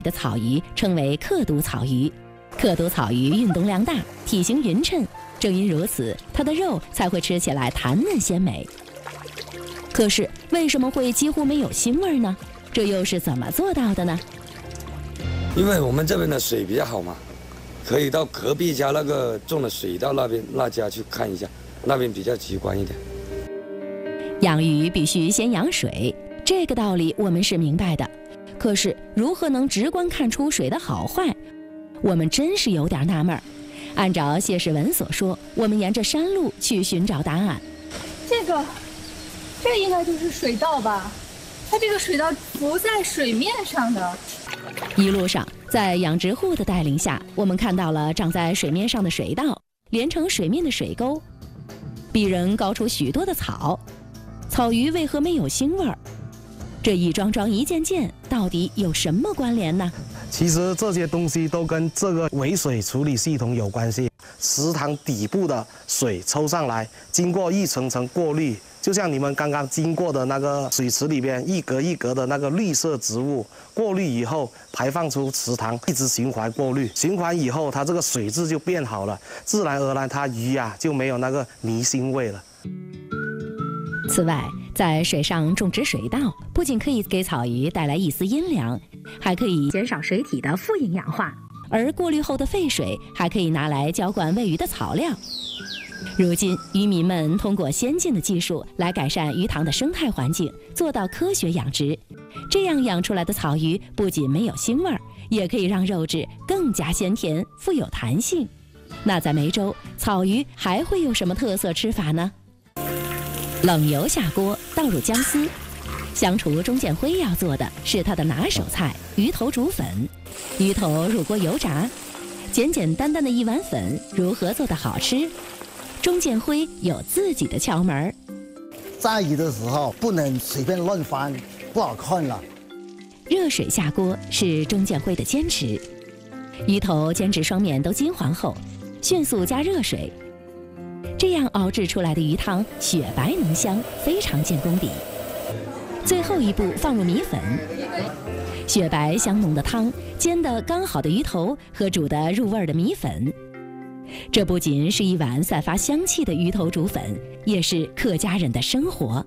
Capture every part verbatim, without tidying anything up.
的草鱼称为刻毒草鱼。刻毒草鱼运动量大，体型匀称，正因如此，它的肉才会吃起来弹嫩鲜美。可是为什么会几乎没有腥味呢？这又是怎么做到的呢？ 因为我们这边的水比较好嘛，可以到隔壁家那个种的水稻那边那家去看一下，那边比较直观一点。 养鱼必须先养水，这个道理我们是明白的。可是如何能直观看出水的好坏，我们真是有点纳闷。按照谢世文所说，我们沿着山路去寻找答案。 这个，这应该就是水稻吧？它这个水稻浮在水面上的。 一路上，在养殖户的带领下，我们看到了长在水面上的水稻，连成水面的水沟，比人高出许多的草。草鱼为何没有腥味儿？这一桩桩一件件，到底有什么关联呢？ 其实这些东西都跟这个尾水处理系统有关系。池塘底部的水抽上来，经过一层层过滤，就像你们刚刚经过的那个水池里边一格一格的那个绿色植物，过滤以后排放出池塘，一直循环过滤，循环以后它这个水质就变好了，自然而然它鱼啊就没有那个泥腥味了。 此外，在水上种植水稻，不仅可以给草鱼带来一丝阴凉，还可以减少水体的富营养化，而过滤后的废水还可以拿来浇灌喂鱼的草料。如今，渔民们通过先进的技术来改善鱼塘的生态环境，做到科学养殖。这样养出来的草鱼不仅没有腥味儿，也可以让肉质更加鲜甜，富有弹性。那在梅州，草鱼还会有什么特色吃法呢？冷油下锅，倒入姜丝。香厨钟建辉要做的是他的拿手菜——鱼头煮粉。鱼头入锅油炸，简简单单的一碗粉，如何做得好吃？钟建辉有自己的窍门。 炸鱼的时候不能随便乱翻，不好看了。 热水下锅是钟建辉的坚持。鱼头煎至双面都金黄后，迅速加热水。这样熬制出来的鱼汤雪白浓香，非常见功底。最后一步放入米粉，雪白香浓的汤煎得刚好的鱼头和煮得入味的米粉，这不仅是一碗散发香气的鱼头煮粉，也是客家人的生活。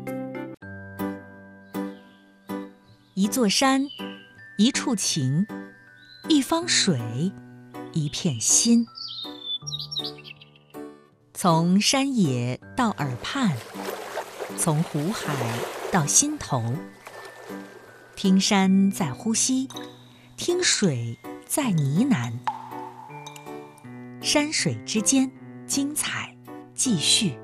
一座山，一处情，一方水，一片心。从山野到耳畔，从湖海到心头，听山在呼吸，听水在呢喃，山水之间，精彩继续。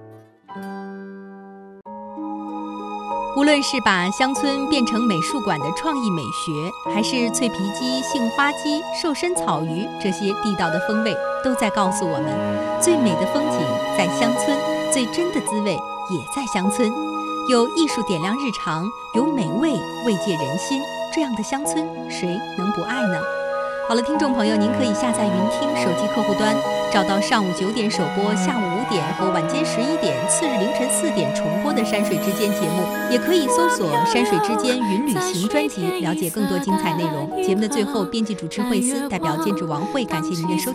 无论是把乡村变成美术馆的创意美学，还是脆皮鸡、杏花鸡、瘦身草鱼这些地道的风味，都在告诉我们，最美的风景在乡村，最真的滋味也在乡村。有艺术点亮日常，有美味慰藉人心，这样的乡村谁能不爱呢？好了，听众朋友，您可以下载云听手机客户端，找到上午九点首播、下午五点和晚间十一点、次日凌晨四点重播的《山水之间》节目，也可以搜索《山水之间云旅行》专辑，了解更多精彩内容。节目的最后，编辑主持惠思代表监制王慧，感谢您的收听。